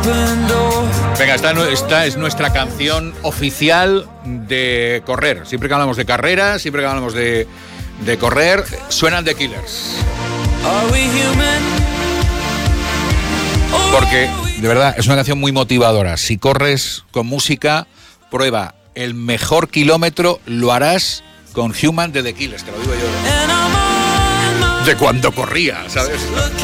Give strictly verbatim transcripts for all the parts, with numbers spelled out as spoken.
Venga, esta, esta es nuestra canción oficial de correr. Siempre que hablamos de carreras, siempre que hablamos de, de correr, suenan The Killers. Porque, de verdad, es una canción muy motivadora. Si corres con música, prueba el mejor kilómetro, lo harás con Human de The Killers, te lo digo yo. De cuando corría, ¿sabes?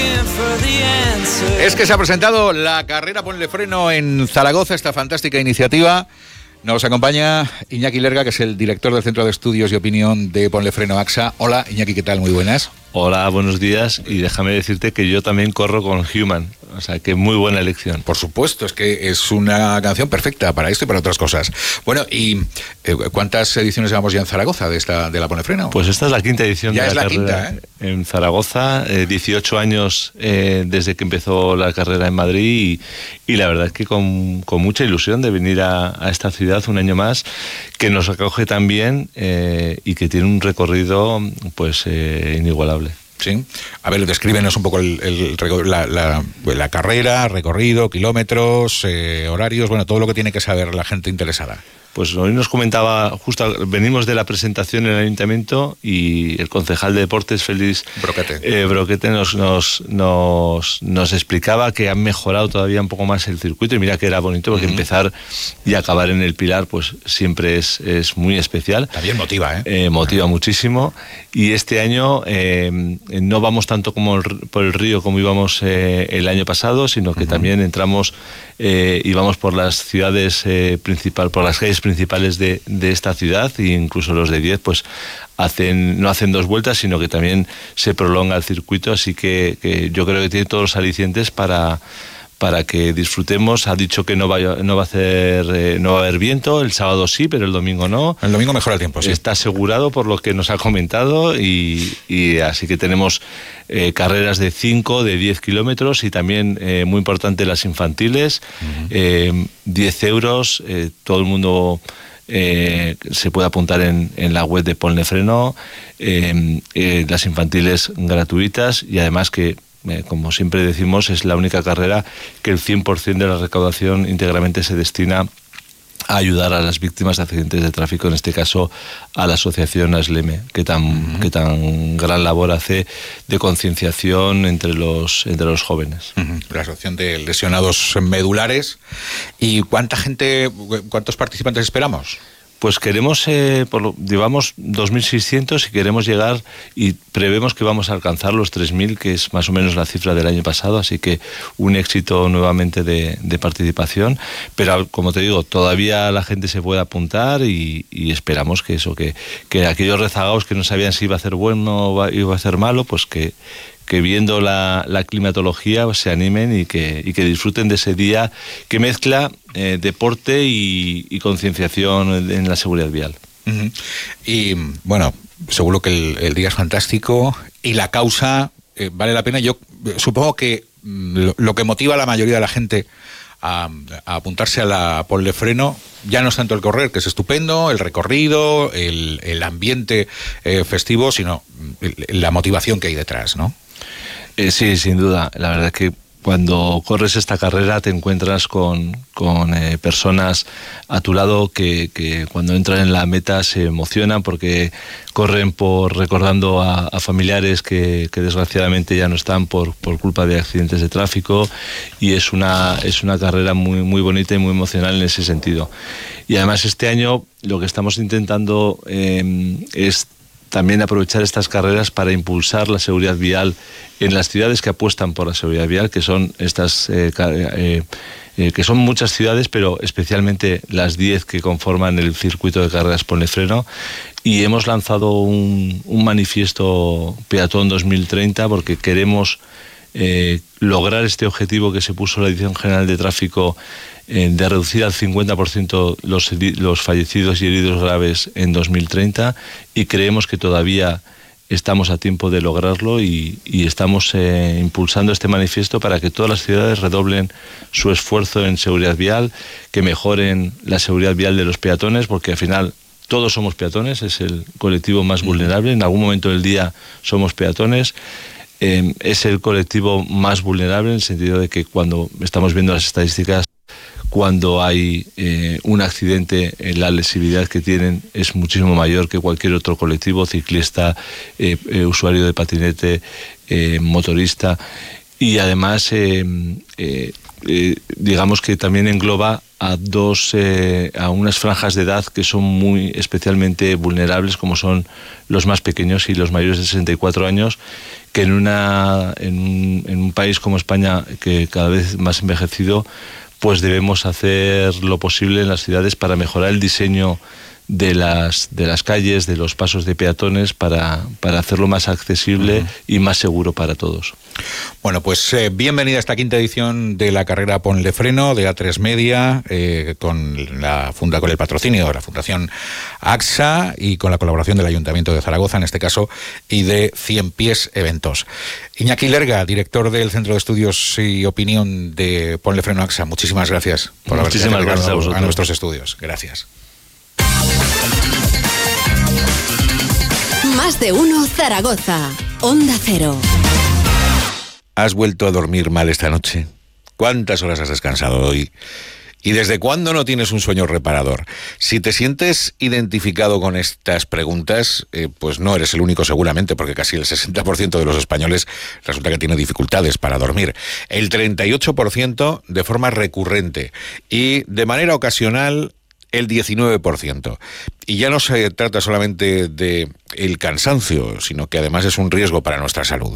Es que se ha presentado la carrera Ponle Freno en Zaragoza, esta fantástica iniciativa. Nos acompaña Iñaki Lerga, que es el director del Centro de Estudios y Opinión de Ponle Freno AXA. Hola, Iñaki, ¿qué tal? Muy buenas. Hola, buenos días, y déjame decirte que yo también corro con Human, o sea que muy buena elección. Por supuesto, es que es una canción perfecta para esto y para otras cosas. Bueno, ¿y eh, cuántas ediciones llevamos ya en Zaragoza de esta de la Ponle Freno? Pues esta es la quinta edición ya de es la, la carrera quinta, ¿eh? En Zaragoza, eh, dieciocho años eh, desde que empezó la carrera en Madrid, y, y la verdad es que con, con mucha ilusión de venir a, a esta ciudad un año más, que nos acoge tan bien eh, y que tiene un recorrido pues eh, inigualable. Sí. A ver, descríbenos un poco el, el, la, la, la carrera, recorrido, kilómetros, eh, horarios, bueno, todo lo que tiene que saber la gente interesada. Pues hoy nos comentaba, justo venimos de la presentación en el Ayuntamiento, y el concejal de Deportes, Félix Broquete, eh, Broquete nos, nos, nos, nos explicaba que han mejorado todavía un poco más el circuito, y mira que era bonito, porque uh-huh. empezar y acabar en el Pilar pues siempre es, es muy especial. También motiva, ¿eh? eh motiva uh-huh. muchísimo, y este año eh, no vamos tanto como el, por el río como íbamos eh, el año pasado, sino que uh-huh. también entramos eh, y vamos por las ciudades eh, principales, por las calles principales de, de esta ciudad, e incluso los de diez pues hacen no hacen dos vueltas, sino que también se prolonga el circuito, así que, que yo creo que tiene todos los alicientes para para que disfrutemos. Ha dicho que no va, no va a hacer, eh, no va a haber viento, el sábado sí, pero el domingo no. El domingo mejora el tiempo, sí. Está asegurado por lo que nos ha comentado, y, y así que tenemos eh, carreras de cinco, de diez kilómetros, y también, eh, muy importante, las infantiles, uh-huh. eh, diez euros, eh, todo el mundo eh, se puede apuntar en, en la web de Ponle Freno, eh, eh, las infantiles gratuitas, y además que, Eh, como siempre decimos, es la única carrera que el cien por ciento de la recaudación íntegramente se destina a ayudar a las víctimas de accidentes de tráfico, en este caso a la asociación ASLEME, que tan, uh-huh. que tan gran labor hace de concienciación entre los, entre los jóvenes. Uh-huh. La Asociación de Lesionados Medulares. ¿Y cuánta gente, cuántos participantes esperamos? Pues queremos, eh, por lo, llevamos dos mil seiscientos y queremos llegar, y prevemos que vamos a alcanzar los tres mil, que es más o menos la cifra del año pasado, así que un éxito nuevamente de, de participación, pero como te digo, todavía la gente se puede apuntar, y, y esperamos que eso, que, que aquellos rezagados que no sabían si iba a ser bueno o iba a ser malo, pues que que viendo la, la climatología pues se animen y que, y que disfruten de ese día que mezcla eh, deporte y, y concienciación en la seguridad vial. Uh-huh. Y bueno, seguro que el, el día es fantástico y la causa eh, vale la pena. Yo supongo que lo, lo que motiva a la mayoría de la gente a, a apuntarse a la Ponle Freno ya no es tanto el correr, que es estupendo, el recorrido, el, el ambiente eh, festivo, sino el, la motivación que hay detrás, ¿no? Eh, sí, sin duda. La verdad es que cuando corres esta carrera te encuentras con, con eh, personas a tu lado que, que cuando entran en la meta se emocionan, porque corren por recordando a, a familiares que, que desgraciadamente ya no están por, por culpa de accidentes de tráfico, y es una, es una carrera muy, muy bonita y muy emocional en ese sentido. Y además este año lo que estamos intentando eh, es también aprovechar estas carreras para impulsar la seguridad vial en las ciudades que apuestan por la seguridad vial, que son estas eh, eh, eh, que son muchas ciudades, pero especialmente las diez que conforman el circuito de carreras Ponle Freno. Y hemos lanzado un, un manifiesto Peatón dos mil treinta, porque queremos eh, lograr este objetivo que se puso la Dirección General de Tráfico, de reducir al cincuenta por ciento los, los fallecidos y heridos graves en dos mil treinta, y creemos que todavía estamos a tiempo de lograrlo, y, y estamos eh, impulsando este manifiesto para que todas las ciudades redoblen su esfuerzo en seguridad vial, que mejoren la seguridad vial de los peatones, porque al final todos somos peatones, es el colectivo más vulnerable, en algún momento del día somos peatones. eh, es el colectivo más vulnerable, en el sentido de que cuando estamos viendo las estadísticas, cuando hay eh, un accidente, eh, la lesividad que tienen es muchísimo mayor que cualquier otro colectivo, ciclista, eh, eh, usuario de patinete, eh, motorista, y además eh, eh, eh, digamos que también engloba a dos eh, a unas franjas de edad que son muy especialmente vulnerables, como son los más pequeños y los mayores de sesenta y cuatro años, que en una en un, en un país como España, que cada vez más envejecido, pues debemos hacer lo posible en las ciudades para mejorar el diseño de las de las calles, de los pasos de peatones, para, para hacerlo más accesible uh-huh. y más seguro para todos. Bueno, pues eh, bienvenida a esta quinta edición de la carrera Ponle Freno de A tres Media, eh, con la funda con el patrocinio de la Fundación AXA y con la colaboración del Ayuntamiento de Zaragoza, en este caso, y de Cien Pies Eventos. Iñaki Lerga, director del Centro de Estudios y Opinión de Ponle Freno AXA, muchísimas gracias por haberse acercado a nuestros estudios. Gracias. Más de uno Zaragoza, Onda Cero. ¿Has vuelto a dormir mal esta noche? ¿Cuántas horas has descansado hoy? ¿Y desde cuándo no tienes un sueño reparador? Si te sientes identificado con estas preguntas, eh, pues no eres el único seguramente, porque casi el sesenta por ciento de los españoles resulta que tiene dificultades para dormir. El treinta y ocho por ciento de forma recurrente y de manera ocasional el diecinueve por ciento. Y ya no se trata solamente de el cansancio, sino que además es un riesgo para nuestra salud.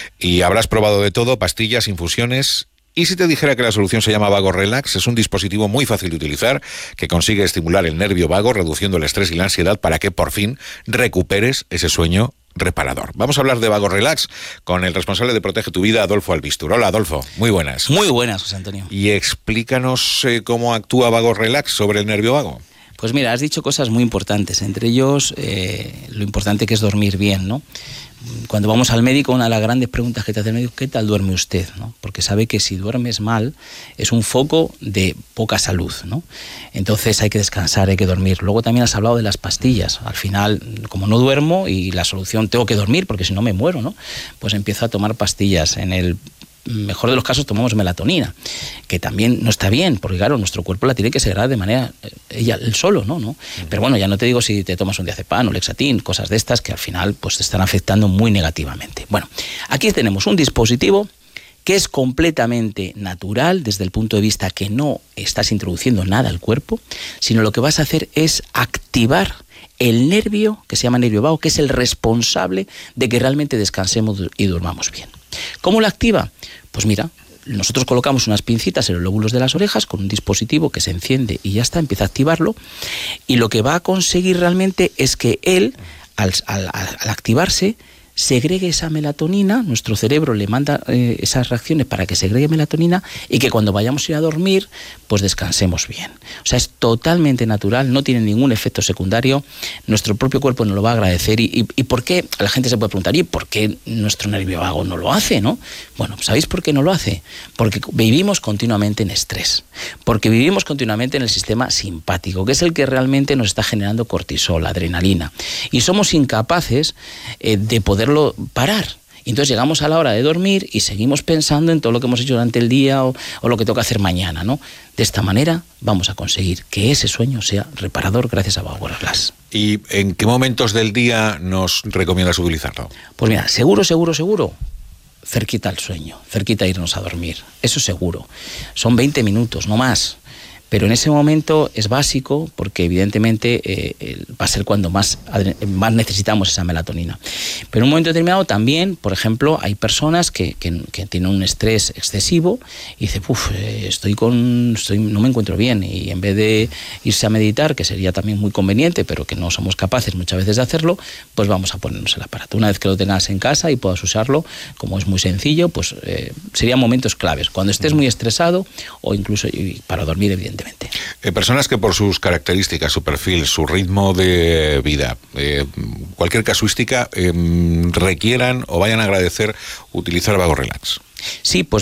Y habrás probado de todo, pastillas, infusiones. Y si te dijera que la solución se llama Vago Relax, es un dispositivo muy fácil de utilizar que consigue estimular el nervio vago, reduciendo el estrés y la ansiedad para que por fin recuperes ese sueño reparador. Vamos a hablar de Vago Relax con el responsable de Protege tu Vida, Adolfo Albistur. Hola, Adolfo, muy buenas. Muy buenas, José Antonio. Y explícanos eh, cómo actúa Vago Relax sobre el nervio vago. Pues mira, has dicho cosas muy importantes, entre ellos eh, lo importante que es dormir bien, ¿no? Cuando vamos al médico, una de las grandes preguntas que te hace el médico, ¿qué tal duerme usted?, ¿no? Porque sabe que si duermes mal es un foco de poca salud, ¿no? Entonces hay que descansar, hay que dormir. Luego también has hablado de las pastillas. Al final, como no duermo y la solución tengo que dormir porque si no me muero, ¿no? Pues empiezo a tomar pastillas. En el mejor de los casos tomamos melatonina, que también no está bien, porque claro, nuestro cuerpo la tiene que segregar de manera, ella, el solo, ¿no? ¿no? Pero bueno, ya no te digo si te tomas un diazepam o Lexatin, cosas de estas que al final pues te están afectando muy negativamente. Bueno, aquí tenemos un dispositivo que es completamente natural desde el punto de vista que no estás introduciendo nada al cuerpo, sino lo que vas a hacer es activar el nervio, que se llama nervio vago, que es el responsable de que realmente descansemos y durmamos bien. ¿Cómo lo activa? Pues mira, nosotros colocamos unas pincitas en los lóbulos de las orejas con un dispositivo que se enciende y ya está, empieza a activarlo, y lo que va a conseguir realmente es que él, al, al, al activarse, segregue esa melatonina, nuestro cerebro le manda eh, esas reacciones para que segregue melatonina y que cuando vayamos a ir a dormir, pues descansemos bien. O sea, es totalmente natural, no tiene ningún efecto secundario, nuestro propio cuerpo nos lo va a agradecer. ¿Y, y, y por qué? La gente se puede preguntar, ¿y por qué nuestro nervio vago no lo hace, no? Bueno, ¿sabéis por qué no lo hace? Porque vivimos continuamente en estrés, porque vivimos continuamente en el sistema simpático, que es el que realmente nos está generando cortisol, adrenalina, y somos incapaces eh, de poder parar. Y entonces llegamos a la hora de dormir y seguimos pensando en todo lo que hemos hecho durante el día o, o lo que toca hacer mañana, ¿no? De esta manera vamos a conseguir que ese sueño sea reparador gracias a Vago Relax. ¿Y en qué momentos del día nos recomiendas utilizarlo? Pues mira, seguro, seguro, seguro, cerquita al sueño, cerquita a irnos a dormir. Eso seguro. Son veinte minutos, no más. Pero en ese momento es básico porque evidentemente eh, va a ser cuando más, más necesitamos esa melatonina. Pero en un momento determinado también, por ejemplo, hay personas que, que, que tienen un estrés excesivo y dicen, uff, estoy con, estoy, no me encuentro bien, y en vez de irse a meditar, que sería también muy conveniente, pero que no somos capaces muchas veces de hacerlo, pues vamos a ponernos el aparato. Una vez que lo tengas en casa y puedas usarlo, como es muy sencillo, pues eh, serían momentos claves. Cuando estés muy estresado o incluso y para dormir, evidentemente. Eh, personas que por sus características, su perfil, su ritmo de vida, eh, cualquier casuística, eh, requieran o vayan a agradecer utilizar Vago Relax. Sí, pues mira,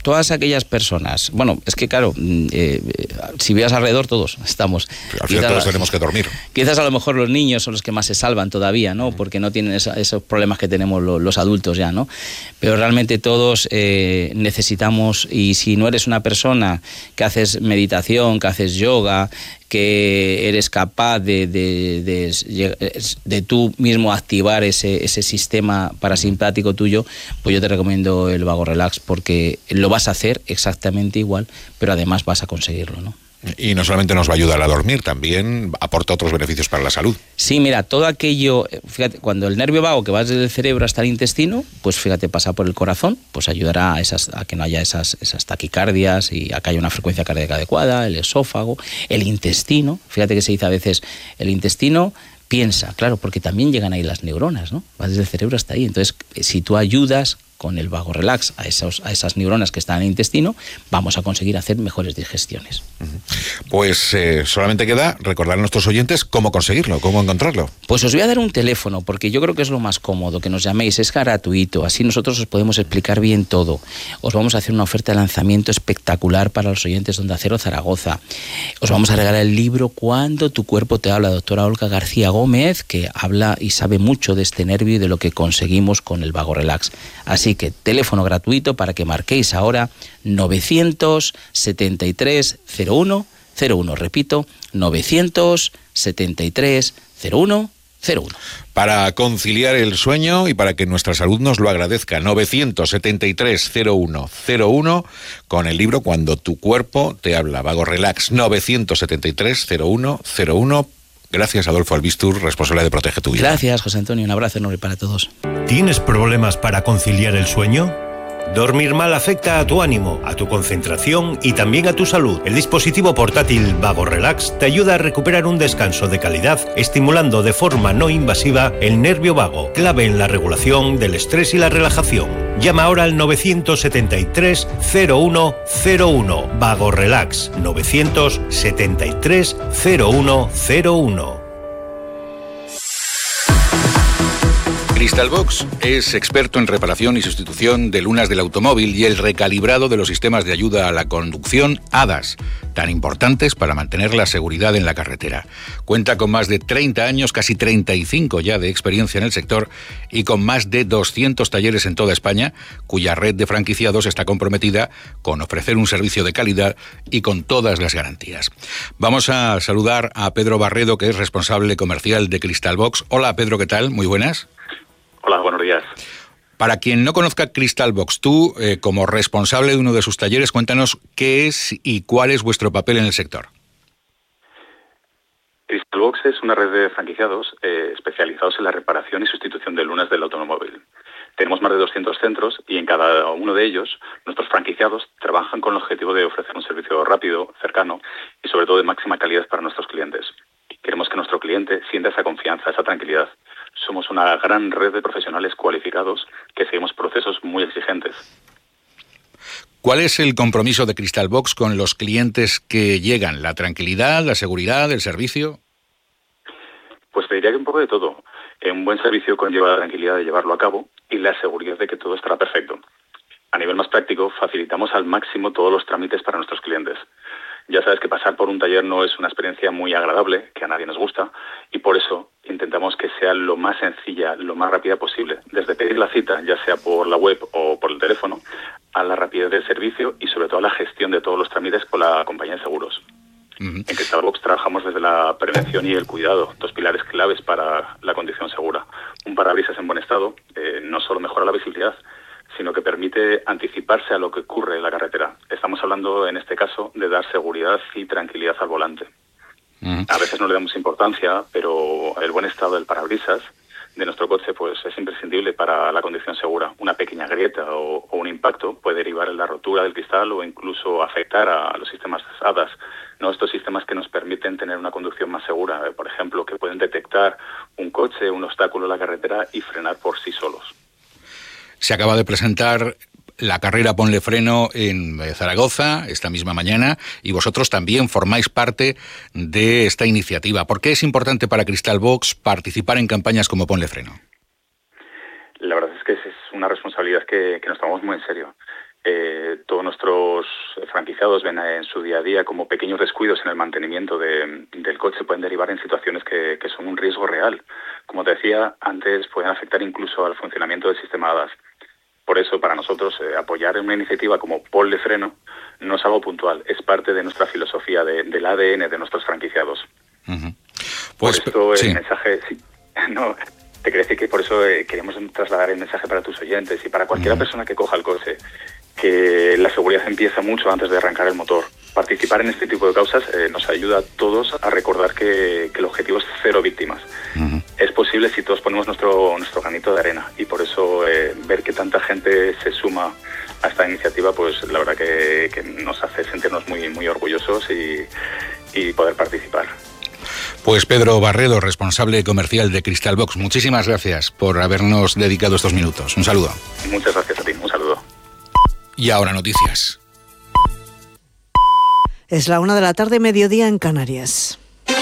todas aquellas personas, bueno, es que claro, eh, si veas alrededor todos estamos. Al final todos tenemos que dormir. Quizás a lo mejor los niños son los que más se salvan todavía, ¿no? Porque no tienen esa, esos problemas que tenemos los, los adultos ya, ¿no? Pero realmente todos eh, necesitamos, y si no eres una persona que haces meditación, que haces yoga, que eres capaz de, de, de, de tú mismo activar ese, ese sistema parasimpático tuyo, pues yo te recomiendo el Vago Relax, porque lo vas a hacer exactamente igual, pero además vas a conseguirlo, ¿no? Y no solamente nos va a ayudar a dormir, también aporta otros beneficios para la salud. Sí, mira, todo aquello, fíjate, cuando el nervio vago que va desde el cerebro hasta el intestino, pues fíjate, pasa por el corazón, pues ayudará a, esas, a que no haya esas, esas taquicardias y a que haya una frecuencia cardíaca adecuada, el esófago, el intestino. Fíjate que se dice a veces, el intestino piensa, claro, porque también llegan ahí las neuronas, ¿no? Va desde el cerebro hasta ahí. Entonces, si tú ayudas con el Vago Relax a, esos, a esas neuronas que están en el intestino, vamos a conseguir hacer mejores digestiones. Pues eh, solamente queda recordar a nuestros oyentes cómo conseguirlo, cómo encontrarlo. Pues os voy a dar un teléfono, porque yo creo que es lo más cómodo, que nos llaméis, es gratuito, así nosotros os podemos explicar bien todo. Os vamos a hacer una oferta de lanzamiento espectacular para los oyentes de Onda Cero Zaragoza. Os vamos a regalar el libro Cuando tu cuerpo te habla, doctora Olga García Gómez, que habla y sabe mucho de este nervio y de lo que conseguimos con el Vago Relax. Así que teléfono gratuito para que marquéis ahora novecientos setenta y tres cero uno cero uno, repito, novecientos setenta y tres cero uno cero uno. Para conciliar el sueño y para que nuestra salud nos lo agradezca, novecientos setenta y tres cero uno cero uno con el libro Cuando tu cuerpo te habla, Vago Relax, novecientos setenta y tres cero uno cero uno. Gracias, Adolfo Albistur, responsable de Protege tu Vida. Gracias, José Antonio. Un abrazo enorme para todos. ¿Tienes problemas para conciliar el sueño? Dormir mal afecta a tu ánimo, a tu concentración y también a tu salud. El dispositivo portátil Vago Relax te ayuda a recuperar un descanso de calidad, estimulando de forma no invasiva el nervio vago, clave en la regulación del estrés y la relajación. Llama ahora al novecientos setenta y tres cero uno cero uno. Vago Relax, novecientos setenta y tres cero uno cero uno. Cristalbox es experto en reparación y sustitución de lunas del automóvil y el recalibrado de los sistemas de ayuda a la conducción A D A S, tan importantes para mantener la seguridad en la carretera. Cuenta con más de treinta años, casi treinta y cinco ya de experiencia en el sector y con más de doscientos talleres en toda España, cuya red de franquiciados está comprometida con ofrecer un servicio de calidad y con todas las garantías. Vamos a saludar a Pedro Barredo, que es responsable comercial de Cristalbox. Hola Pedro, ¿qué tal? Muy buenas. Hola, buenos días. Para quien no conozca Cristalbox, tú, eh, como responsable de uno de sus talleres, cuéntanos qué es y cuál es vuestro papel en el sector. Cristalbox es una red de franquiciados eh, especializados en la reparación y sustitución de lunas del automóvil. Tenemos más de doscientos centros y en cada uno de ellos nuestros franquiciados trabajan con el objetivo de ofrecer un servicio rápido, cercano y sobre todo de máxima calidad para nuestros clientes. Queremos que nuestro cliente sienta esa confianza, esa tranquilidad. Somos una gran red de profesionales cualificados que seguimos procesos muy exigentes. ¿Cuál es el compromiso de Cristalbox con los clientes que llegan? ¿La tranquilidad, la seguridad, el servicio? Pues te diría que un poco de todo. Un buen servicio conlleva la tranquilidad de llevarlo a cabo y la seguridad de que todo estará perfecto. A nivel más práctico, facilitamos al máximo todos los trámites para nuestros clientes. Ya sabes que pasar por un taller no es una experiencia muy agradable, que a nadie nos gusta, y por eso intentamos que sea lo más sencilla, lo más rápida posible, desde pedir la cita, ya sea por la web o por el teléfono, a la rapidez del servicio y sobre todo a la gestión de todos los trámites con la compañía de seguros. Uh-huh. En Cristalbox trabajamos desde la prevención y el cuidado, dos pilares claves para la conducción segura. Un parabrisas en buen estado eh, no solo mejora la visibilidad, sino que permite anticiparse a lo que ocurre en la carretera. Estamos hablando, en este caso, de dar seguridad y tranquilidad al volante. Uh-huh. A veces no le damos importancia, pero el buen estado del parabrisas de nuestro coche pues es imprescindible para la conducción segura. Una pequeña grieta o, o un impacto puede derivar en la rotura del cristal o incluso afectar a, a los sistemas A D A S, ¿no? Estos sistemas que nos permiten tener una conducción más segura, eh, por ejemplo, que pueden detectar un coche, un obstáculo en la carretera y frenar por sí solos. Se acaba de presentar la carrera Ponle Freno en Zaragoza esta misma mañana y vosotros también formáis parte de esta iniciativa. ¿Por qué es importante para Cristalbox participar en campañas como Ponle Freno? La verdad es que es una responsabilidad que, que nos tomamos muy en serio. Eh, todos nuestros franquiciados ven en su día a día como pequeños descuidos en el mantenimiento de, del coche pueden derivar en situaciones que, que son un riesgo real. Como te decía antes, pueden afectar incluso al funcionamiento del sistema A D A S. Por eso, para nosotros, eh, apoyar una iniciativa como Pol de Freno no es algo puntual, es parte de nuestra filosofía, de, del A D N de nuestros franquiciados. Uh-huh. Pues, por esto el sí. mensaje... Sí, no, te quería decir que por eso eh, queremos trasladar el mensaje para tus oyentes y para cualquier uh-huh. persona que coja el coche, que la seguridad empieza mucho antes de arrancar el motor. Participar en este tipo de causas eh, nos ayuda a todos a recordar que, que el objetivo es cero víctimas. Uh-huh. Es posible si todos ponemos nuestro nuestro granito de arena y por eso eh, ver que tanta gente se suma a esta iniciativa, pues la verdad que, que nos hace sentirnos muy muy orgullosos y, y poder participar. Pues Pedro Barredo, responsable comercial de Cristalbox, muchísimas gracias por habernos dedicado estos minutos. Un saludo. Muchas gracias a ti, un saludo. Y ahora noticias. Es la una de la tarde, mediodía en Canarias.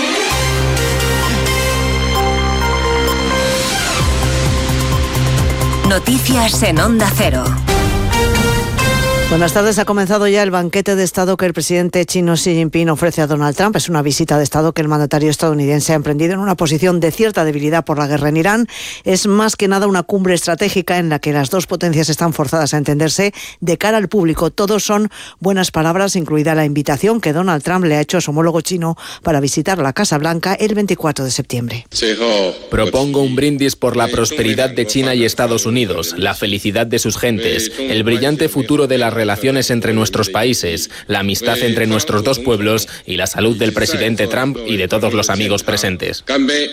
Noticias en Onda Cero. Buenas tardes. Ha comenzado ya el banquete de Estado que el presidente chino Xi Jinping ofrece a Donald Trump. Es una visita de Estado que el mandatario estadounidense ha emprendido en una posición de cierta debilidad por la guerra en Irán. Es más que nada una cumbre estratégica en la que las dos potencias están forzadas a entenderse de cara al público. Todos son buenas palabras, incluida la invitación que Donald Trump le ha hecho a su homólogo chino para visitar la Casa Blanca el veinticuatro de septiembre. Propongo un brindis por la prosperidad de China y Estados Unidos, la felicidad de sus gentes, el brillante futuro de las relaciones entre nuestros países, la amistad entre nuestros dos pueblos y la salud del presidente Trump y de todos los amigos presentes.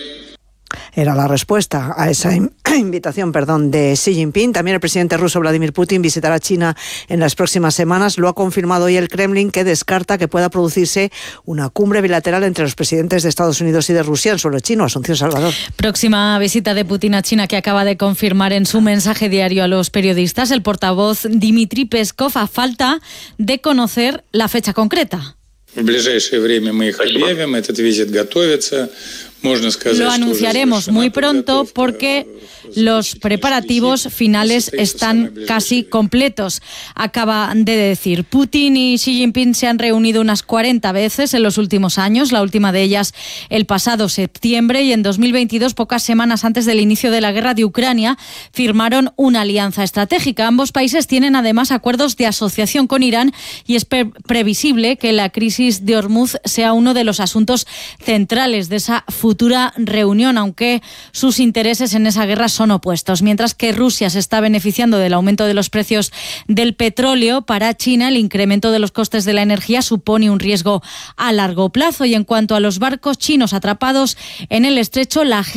Era la respuesta a esa invitación, perdón, de Xi Jinping. También el presidente ruso Vladimir Putin visitará China en las próximas semanas. Lo ha confirmado hoy el Kremlin, que descarta que pueda producirse una cumbre bilateral entre los presidentes de Estados Unidos y de Rusia en suelo chino. Asunción Salvador. Próxima visita de Putin a China que acaba de confirmar en su mensaje diario a los periodistas el portavoz Dmitry Peskov, a falta de conocer la fecha concreta. В ближайшее время мы их объявим, этот визит готовится. Lo anunciaremos muy pronto porque los preparativos finales están casi completos, acaba de decir. Putin y Xi Jinping se han reunido unas cuarenta veces en los últimos años, la última de ellas el pasado septiembre, y en dos mil veintidós, pocas semanas antes del inicio de la guerra de Ucrania, firmaron una alianza estratégica. Ambos países tienen además acuerdos de asociación con Irán y es pre- previsible que la crisis de Hormuz sea uno de los asuntos centrales de esa futura futura reunión, aunque sus intereses en esa guerra son opuestos. Mientras que Rusia se está beneficiando del aumento de los precios del petróleo, para China el incremento de los costes de la energía supone un riesgo a largo plazo. Y en cuanto a los barcos chinos atrapados en el estrecho, la